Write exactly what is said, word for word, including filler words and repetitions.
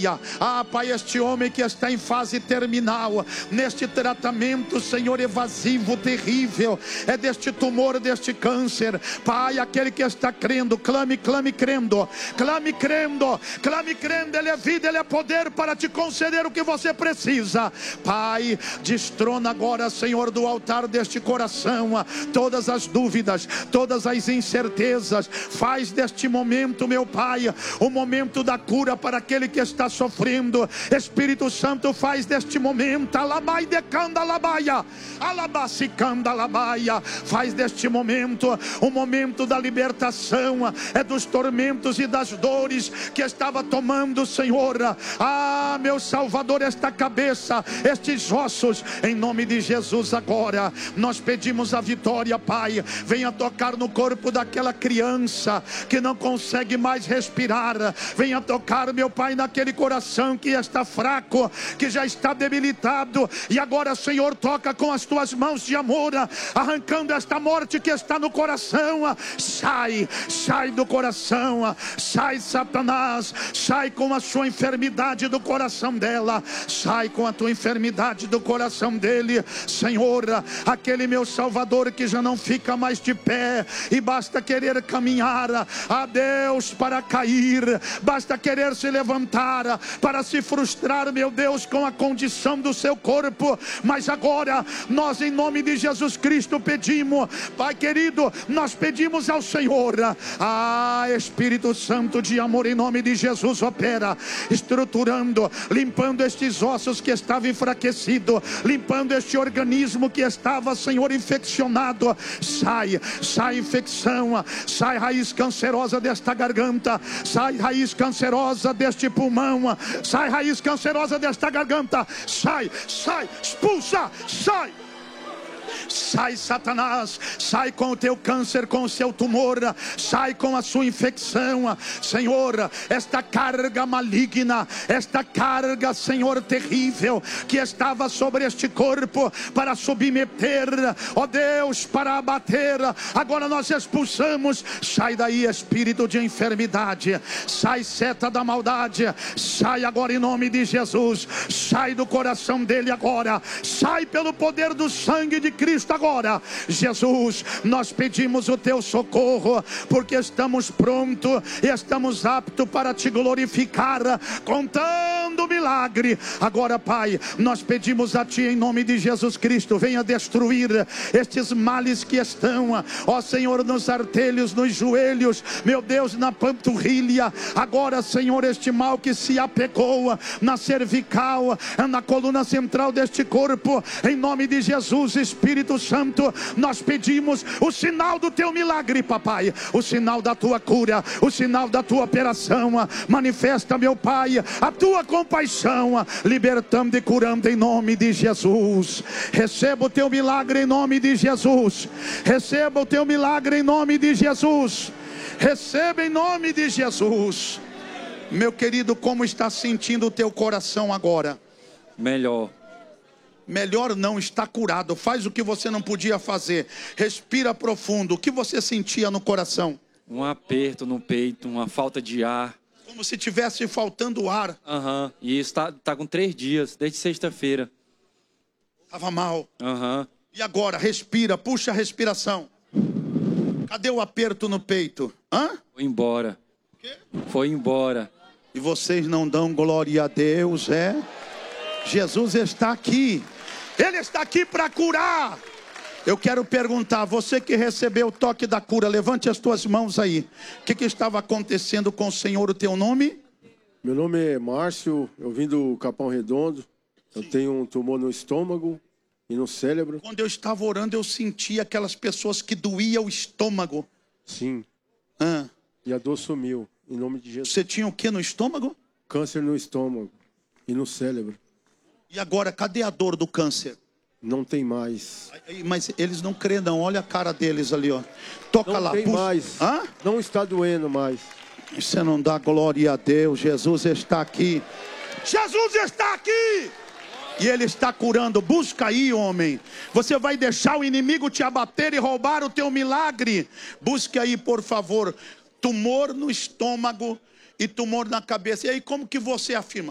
Alabaia. Ah, Pai, este homem que está em fase terminal, neste tratamento, Senhor, evasivo, terrível, é deste tumor, deste câncer. Pai, aquele que está crendo, clame, clame crendo, clame crendo, clame crendo. Ele é vida, Ele é poder para te conceder o que você precisa. Pai, destrona agora, Senhor, do altar deste coração todas as dúvidas, todas as incertezas. Faz deste momento, meu Pai, o momento da cura para aquele que está sofrendo. Espírito Santo, faz deste momento, alabai decanda alabaia, alabacicanda alabaia, faz deste momento o momento da libertação, é dos tormentos e das dores que estava tomando, Senhor. Ah, meu Salvador, esta cabeça, estes ossos, em nome de Jesus agora, nós pedimos a vitória, Pai. Venha tocar no corpo daquela criança que não consegue mais respirar. Venha tocar, meu Pai, naquele coração que está fraco, que já está debilitado. E agora, Senhor, toca com as tuas mãos de amor, arrancando esta morte que está no coração. Sai, sai do coração, sai, Satanás, sai com a sua enfermidade do coração dela, sai com a tua enfermidade do coração dele, Senhor. Aquele meu Salvador que já não fica mais de pé e basta querer caminhar, a Deus, para cair, basta querer se levantar para se frustrar, meu Deus, com a condição do seu corpo. Mas agora nós, em nome de Jesus Cristo, pedimos, Pai querido, nós pedimos ao Senhor, ah, Espírito Santo de amor, em nome de Jesus, opera, estruturando, limpando estes ossos que estavam enfraquecidos, limpando este organismo que estava, Senhor, infeccionado. Sai, sai infecção, sai raiz cancerosa desta garganta, sai raiz cancerosa deste pulmão, sai raiz cancerosa desta garganta, sai, sai, expulsa, sai. Sai, Satanás, sai com o teu câncer, com o seu tumor, sai com a sua infecção, Senhor. Esta carga maligna, esta carga, Senhor, terrível, que estava sobre este corpo para submeter, ó Deus, para abater, agora nós expulsamos. Sai daí, espírito de enfermidade, sai, seta da maldade, sai agora em nome de Jesus, sai do coração dele agora, sai pelo poder do sangue de Cristo agora. Jesus, nós pedimos o teu socorro, porque estamos prontos e estamos aptos para te glorificar, contando o milagre. Agora, Pai, nós pedimos a ti, em nome de Jesus Cristo, venha destruir estes males que estão, ó Senhor, nos artelhos, nos joelhos, meu Deus, na panturrilha. Agora, Senhor, este mal que se apegou na cervical, na coluna central deste corpo, em nome de Jesus, Espírito Santo, nós pedimos o sinal do teu milagre, papai, o sinal da tua cura, o sinal da tua operação. Manifesta, meu Pai, a tua compaixão, libertando e curando em nome de Jesus. Receba o teu milagre em nome de Jesus. Receba o teu milagre em nome de Jesus. Receba em nome de Jesus. Meu querido, como está sentindo o teu coração agora? Melhor. Melhor não, está curado. Faz o que você não podia fazer. Respira profundo. O que você sentia no coração? Um aperto no peito, uma falta de ar. Como se tivesse faltando ar. Aham, uhum. E isso tá, tá com três dias, desde sexta-feira. Estava mal. Aham. Uhum. E agora, respira, puxa a respiração. Cadê o aperto no peito? Hã? Foi embora. O quê? Foi embora. E vocês não dão glória a Deus, é? Jesus está aqui. Ele está aqui para curar. Eu quero perguntar, você que recebeu o toque da cura, levante as tuas mãos aí. O que, que estava acontecendo com o Senhor? O teu nome? Meu nome é Márcio, eu vim do Capão Redondo. Eu tenho um tumor no estômago e no cérebro. Quando eu estava orando, eu senti aquelas pessoas que doía o estômago. Sim. Ah. E a dor sumiu, em nome de Jesus. Você tinha o que no estômago? Câncer no estômago e no cérebro. E agora, cadê a dor do câncer? Não tem mais. Mas eles não creem não, olha a cara deles ali, ó. Toca não lá. Não tem puxa. mais. Hã? Não está doendo mais. Você não dá glória a Deus, Jesus está aqui. Jesus está aqui! E Ele está curando. Busca aí, homem. Você vai deixar o inimigo te abater e roubar o teu milagre? Busque aí, por favor. Tumor no estômago e tumor na cabeça. E aí, como que você afirma?